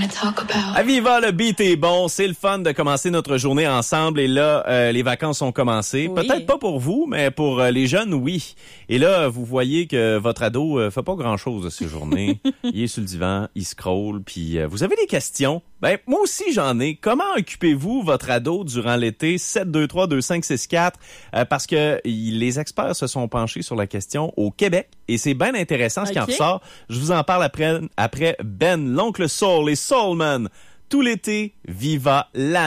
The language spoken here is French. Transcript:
Aviva, le beat est bon. C'est le fun de commencer notre journée ensemble. Et là, les vacances ont commencé. Oui. Peut-être pas pour vous, mais pour les jeunes, oui. Et là, vous voyez que votre ado fait pas grand-chose de ces journées. Il est sur le divan, il scrolle, puis vous avez des questions. Ben, moi aussi, j'en ai. Comment occupez-vous votre ado durant l'été? 723-2564, parce que les experts se sont penchés sur la question au Québec. Et c'est bien intéressant ce qui en ressort. Je vous en parle après Ben, l'oncle Soul et Soulman. Tout l'été, Viva la